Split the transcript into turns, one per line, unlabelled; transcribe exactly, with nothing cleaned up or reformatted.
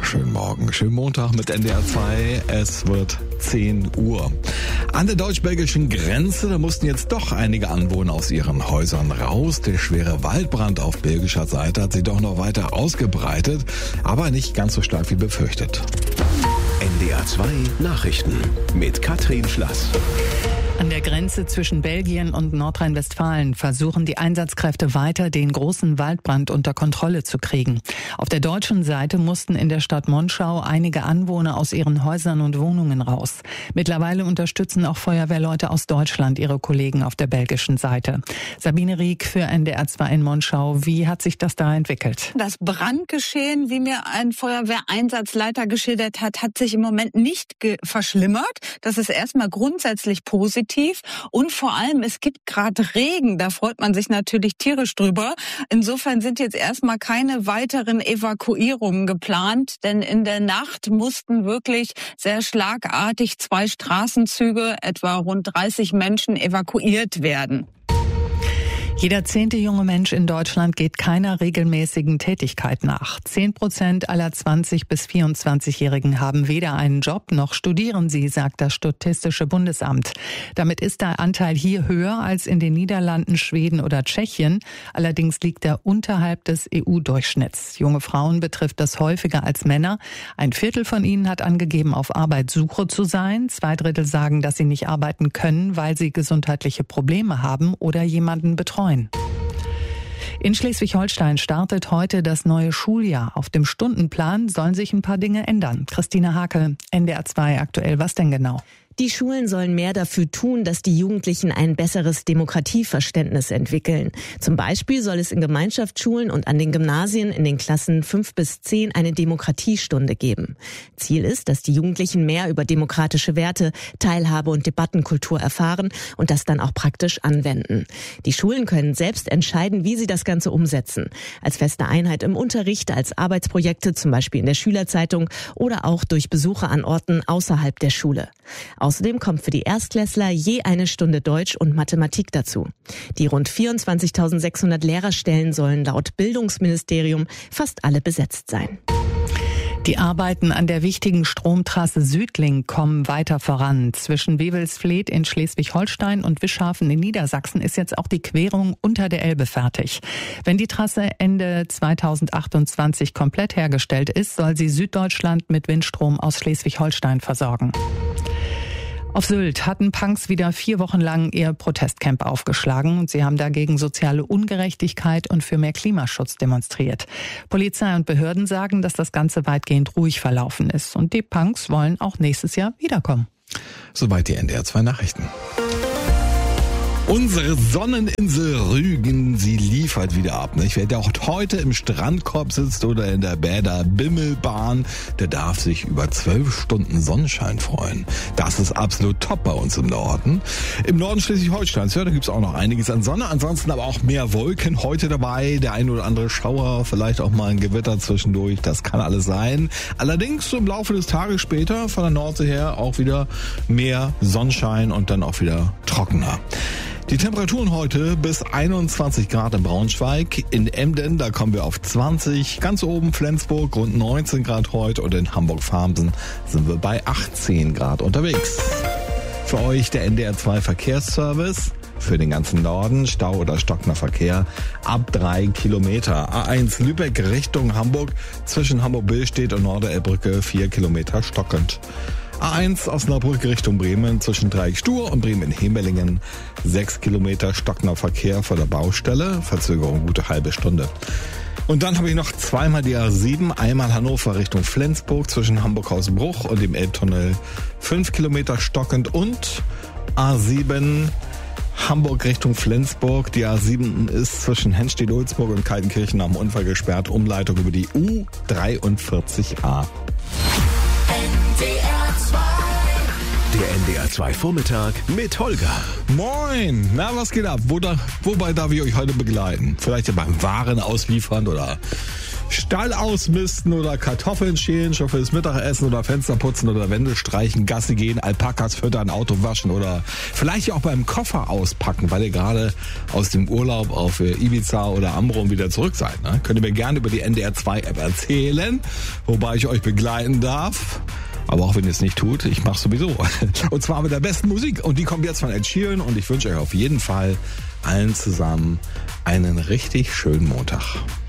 wunderschönen Morgen. Schönen Montag mit N D R zwei. Es wird zehn Uhr. An der deutsch-belgischen Grenze, da mussten jetzt doch einige Anwohner aus ihren Häusern raus. Der schwere Waldbrand auf belgischer Seite hat sich doch noch weiter ausgebreitet, aber nicht ganz so stark wie befürchtet.
N D R zwei Nachrichten mit Katrin Schlass.
An der Grenze zwischen Belgien und Nordrhein-Westfalen versuchen die Einsatzkräfte weiter, den großen Waldbrand unter Kontrolle zu kriegen. Auf der deutschen Seite mussten in der Stadt Monschau einige Anwohner aus ihren Häusern und Wohnungen raus. Mittlerweile unterstützen auch Feuerwehrleute aus Deutschland ihre Kollegen auf der belgischen Seite. Sabine Rieck für N D R zwei in Monschau. Wie hat sich das da entwickelt?
Das Brandgeschehen, wie mir ein Feuerwehreinsatzleiter geschildert hat, hat sich im Moment nicht ge- verschlimmert. Das ist erstmal grundsätzlich positiv. Und vor allem, es gibt gerade Regen, da freut man sich natürlich tierisch drüber. Insofern sind jetzt erstmal keine weiteren Evakuierungen geplant, denn in der Nacht mussten wirklich sehr schlagartig zwei Straßenzüge, etwa rund dreißig Menschen, evakuiert werden.
Jeder zehnte junge Mensch in Deutschland geht keiner regelmäßigen Tätigkeit nach. Zehn Prozent aller zwanzig- bis vierundzwanzigjährigen haben weder einen Job noch studieren sie, sagt das Statistische Bundesamt. Damit ist der Anteil hier höher als in den Niederlanden, Schweden oder Tschechien. Allerdings liegt er unterhalb des E U-Durchschnitts. Junge Frauen betrifft das häufiger als Männer. Ein Viertel von ihnen hat angegeben, auf Arbeitssuche zu sein. Zwei Drittel sagen, dass sie nicht arbeiten können, weil sie gesundheitliche Probleme haben oder jemanden betreuen. In Schleswig-Holstein startet heute das neue Schuljahr. Auf dem Stundenplan sollen sich ein paar Dinge ändern. Christina Hake, N D R zwei aktuell. Was denn genau?
Die Schulen sollen mehr dafür tun, dass die Jugendlichen ein besseres Demokratieverständnis entwickeln. Zum Beispiel soll es in Gemeinschaftsschulen und an den Gymnasien in den Klassen fünf bis zehn eine Demokratiestunde geben. Ziel ist, dass die Jugendlichen mehr über demokratische Werte, Teilhabe und Debattenkultur erfahren und das dann auch praktisch anwenden. Die Schulen können selbst entscheiden, wie sie das Ganze umsetzen. Als feste Einheit im Unterricht, als Arbeitsprojekte, zum Beispiel in der Schülerzeitung oder auch durch Besuche an Orten außerhalb der Schule. Außerdem kommt für die Erstklässler je eine Stunde Deutsch und Mathematik dazu. Die rund vierundzwanzigtausendsechshundert Lehrerstellen sollen laut Bildungsministerium fast alle besetzt sein.
Die Arbeiten an der wichtigen Stromtrasse Südlink kommen weiter voran. Zwischen Wewelsfleth in Schleswig-Holstein und Wischhafen in Niedersachsen ist jetzt auch die Querung unter der Elbe fertig. Wenn die Trasse Ende zweitausendachtundzwanzig komplett hergestellt ist, soll sie Süddeutschland mit Windstrom aus Schleswig-Holstein versorgen. Auf Sylt hatten Punks wieder vier Wochen lang ihr Protestcamp aufgeschlagen und sie haben dagegen soziale Ungerechtigkeit und für mehr Klimaschutz demonstriert. Polizei und Behörden sagen, dass das Ganze weitgehend ruhig verlaufen ist und die Punks wollen auch nächstes Jahr wiederkommen.
Soweit die N D R zwei Nachrichten. Unsere Sonneninsel Rügen, sie liefert wieder ab. Nicht? Wer dort heute im Strandkorb sitzt oder in der Bäder Bimmelbahn, der darf sich über zwölf Stunden Sonnenschein freuen. Das ist absolut top bei uns im Norden. Im Norden Schleswig-Holsteins, ja, da gibt's auch noch einiges an Sonne. Ansonsten aber auch mehr Wolken heute dabei. Der ein oder andere Schauer, vielleicht auch mal ein Gewitter zwischendurch. Das kann alles sein. Allerdings so im Laufe des Tages später von der Nordsee her auch wieder mehr Sonnenschein und dann auch wieder trockener. Die Temperaturen heute bis einundzwanzig Grad in Braunschweig, in Emden, da kommen wir auf zwanzig, ganz oben Flensburg rund neunzehn Grad heute und in Hamburg-Farmsen sind wir bei achtzehn Grad unterwegs. Für euch der N D R zwei Verkehrsservice. Für den ganzen Norden, Stau oder stockender Verkehr ab drei Kilometer. A eins Lübeck Richtung Hamburg, zwischen Hamburg-Billstedt und Norderelbbrücke vier Kilometer stockend. A eins Osnabrück Richtung Bremen zwischen Dreieck-Stur und Bremen-Hemelingen. sechs Kilometer stockender Verkehr vor der Baustelle. Verzögerung gute halbe Stunde. Und dann habe ich noch zweimal die A sieben. Einmal Hannover Richtung Flensburg zwischen Hamburg-Hausbruch und dem Elbtunnel. fünf Kilometer stockend. Und A sieben Hamburg Richtung Flensburg. Die A sieben ist zwischen Henstedt-Ulzburg und Kaltenkirchen nach dem Unfall gesperrt. Umleitung über die U dreiundvierzig A.
Der N D R zwei Vormittag mit Holger.
Moin, na was geht ab? Wo da, wobei darf ich euch heute begleiten? Vielleicht ja beim Waren ausliefern oder Stall ausmisten oder Kartoffeln schälen, schon fürs Mittagessen oder Fenster putzen oder Wände streichen, Gasse gehen, Alpakas füttern, Auto waschen oder vielleicht auch beim Koffer auspacken, weil ihr gerade aus dem Urlaub auf Ibiza oder Amrum wieder zurück seid. Ne? Könnt ihr mir gerne über die N D R zwei App erzählen, wobei ich euch begleiten darf. Aber auch wenn ihr es nicht tut, ich mache sowieso. Und zwar mit der besten Musik. Und die kommt jetzt von Ed Sheeran. Und ich wünsche euch auf jeden Fall allen zusammen einen richtig schönen Montag.